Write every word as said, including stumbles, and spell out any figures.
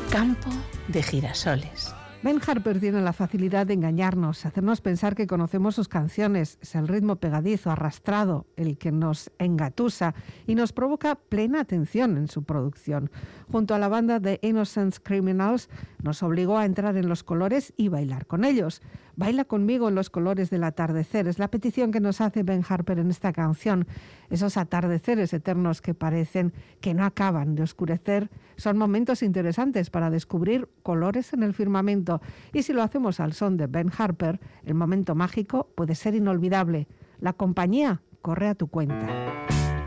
Campo de girasoles. Ben Harper tiene la facilidad de engañarnos, hacernos pensar que conocemos sus canciones. Es el ritmo pegadizo, arrastrado, el que nos engatusa y nos provoca plena atención en su producción. Junto a la banda de Innocent Criminals, nos obligó a entrar en los colores y bailar con ellos. Baila conmigo en los colores del atardecer. Es la petición que nos hace Ben Harper en esta canción. Esos atardeceres eternos que parecen que no acaban de oscurecer son momentos interesantes para descubrir colores en el firmamento. Y si lo hacemos al son de Ben Harper, el momento mágico puede ser inolvidable. La compañía corre a tu cuenta.